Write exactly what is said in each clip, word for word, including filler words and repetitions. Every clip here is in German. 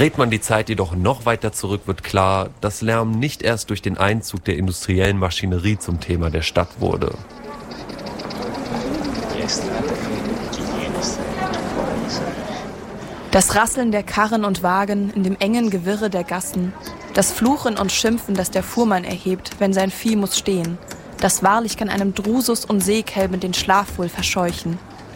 Dreht man die Zeit jedoch noch weiter zurück, wird klar, dass Lärm nicht erst durch den Einzug der industriellen Maschinerie zum Thema der Stadt wurde. Das Rasseln der Karren und Wagen in dem engen Gewirre der Gassen, das Fluchen und Schimpfen, das der Fuhrmann erhebt, wenn sein Vieh muss stehen, das wahrlich kann einem Drusus und Seekelben den Schlaf wohl verscheuchen.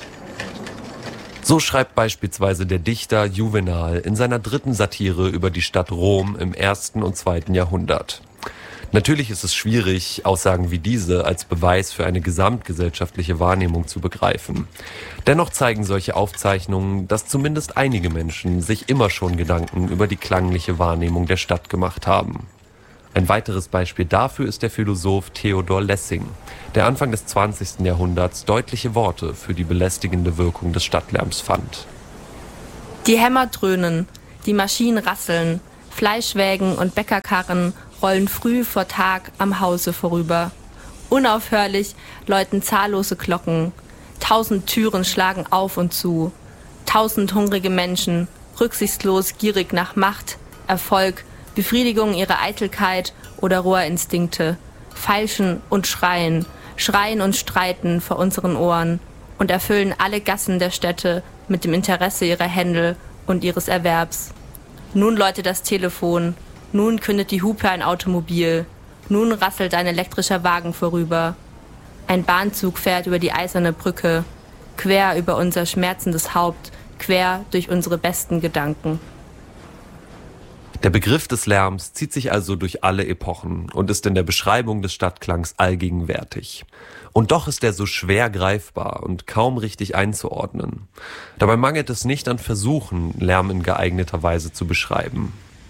So schreibt beispielsweise der Dichter Juvenal in seiner dritten Satire über die Stadt Rom im ersten und zweiten Jahrhundert. Natürlich ist es schwierig, Aussagen wie diese als Beweis für eine gesamtgesellschaftliche Wahrnehmung zu begreifen. Dennoch zeigen solche Aufzeichnungen, dass zumindest einige Menschen sich immer schon Gedanken über die klangliche Wahrnehmung der Stadt gemacht haben. Ein weiteres Beispiel dafür ist der Philosoph Theodor Lessing, der Anfang des zwanzigsten Jahrhunderts deutliche Worte für die belästigende Wirkung des Stadtlärms fand. Die Hämmer dröhnen, die Maschinen rasseln, Fleischwägen und Bäckerkarren rollen früh vor Tag am Hause vorüber. Unaufhörlich läuten zahllose Glocken. Tausend Türen schlagen auf und zu. Tausend hungrige Menschen, rücksichtslos gierig nach Macht, Erfolg, Befriedigung ihrer Eitelkeit oder roher Instinkte, feilschen und schreien, schreien und streiten vor unseren Ohren und erfüllen alle Gassen der Städte mit dem Interesse ihrer Händel und ihres Erwerbs. Nun läutet das Telefon, nun kündet die Hupe ein Automobil, nun rasselt ein elektrischer Wagen vorüber. Ein Bahnzug fährt über die eiserne Brücke, quer über unser schmerzendes Haupt, quer durch unsere besten Gedanken. Der Begriff des Lärms zieht sich also durch alle Epochen und ist in der Beschreibung des Stadtklangs allgegenwärtig. Und doch ist er so schwer greifbar und kaum richtig einzuordnen. Dabei mangelt es nicht an Versuchen, Lärm in geeigneter Weise zu beschreiben.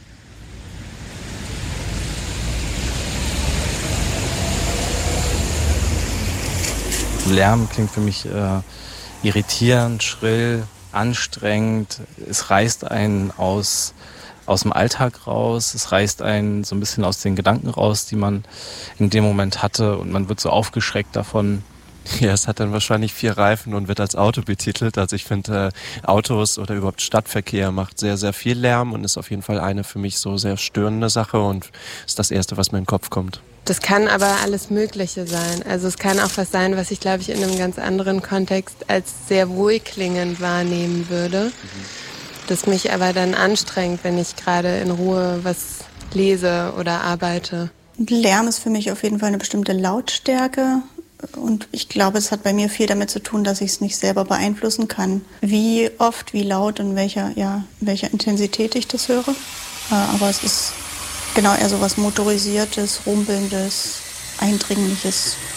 Lärm klingt für mich äh, irritierend, schrill, anstrengend. Es reißt einen aus, aus dem Alltag raus. Es reißt einen so ein bisschen aus den Gedanken raus, die man in dem Moment hatte. Und man wird so aufgeschreckt davon. Ja, es hat dann wahrscheinlich vier Reifen und wird als Auto betitelt. Also ich finde, äh, Autos oder überhaupt Stadtverkehr macht sehr, sehr viel Lärm und ist auf jeden Fall eine für mich so sehr störende Sache und ist das Erste, was mir in den Kopf kommt. Das kann aber alles Mögliche sein. Also es kann auch was sein, was ich, glaube ich, in einem ganz anderen Kontext als sehr wohlklingend wahrnehmen würde. Mhm. Das mich aber dann anstrengt, wenn ich gerade in Ruhe was lese oder arbeite. Lärm ist für mich auf jeden Fall eine bestimmte Lautstärke. Und ich glaube, es hat bei mir viel damit zu tun, dass ich es nicht selber beeinflussen kann. Wie oft, wie laut und welcher, ja, welcher Intensität ich das höre. Aber es ist genau eher so was Motorisiertes, Rumpelndes, Eindringliches.